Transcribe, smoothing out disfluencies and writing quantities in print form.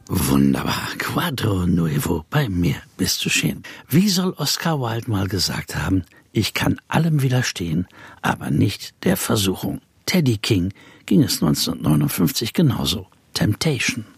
Wunderbar. Quadro Nuevo, bei mir bist du schön. Wie soll Oscar Wilde mal gesagt haben, ich kann allem widerstehen, aber nicht der Versuchung. Teddy King ging es 1959 genauso. Temptation.